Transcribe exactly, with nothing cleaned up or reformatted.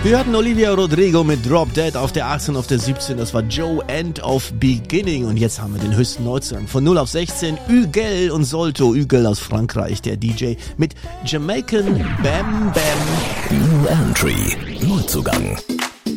Wir hatten Olivia Rodrigo mit Drop Dead auf der achtzehn, auf der siebzehn, das war Joe End of Beginning und jetzt haben wir den höchsten Neuzugang von null auf sechzehn, Huguel und Solto, Huguel aus Frankreich, der D J mit Jamaican Bam Bam. New Entry, Neuzugang.